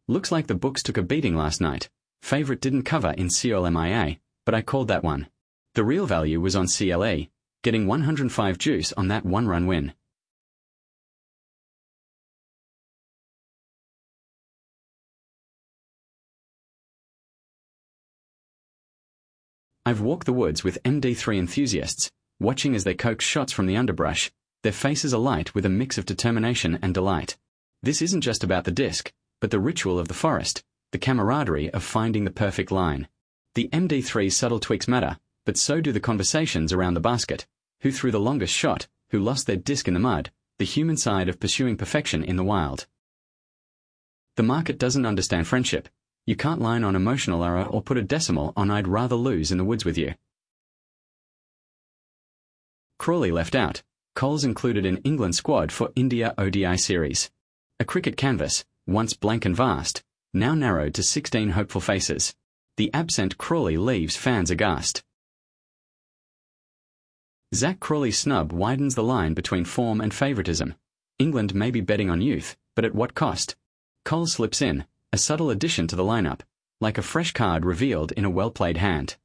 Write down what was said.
Looks like the books took a beating last night. Favorite didn't cover in COL-MIA, but I called that one. The real value was on CLE, getting 105 juice on that one-run win. I've walked the woods with MD3 enthusiasts, watching as they coax shots from the underbrush, their faces alight with a mix of determination and delight. This isn't just about the disc, but the ritual of the forest, the camaraderie of finding the perfect line. The MD3's subtle tweaks matter, but so do the conversations around the basket. Who threw the longest shot, who lost their disc in the mud, the human side of pursuing perfection in the wild. The market doesn't understand friendship. You can't line on emotional error or put a decimal on I'd rather lose in the woods with you. Crawley left out. Coles included in England squad for India ODI series. A cricket canvas, once blank and vast, now narrowed to 16 hopeful faces. The absent Crawley leaves fans aghast. Zach Crawley's snub widens the line between form and favouritism. England may be betting on youth, but at what cost? Coles slips in, a subtle addition to the lineup, like a fresh card revealed in a well-played hand.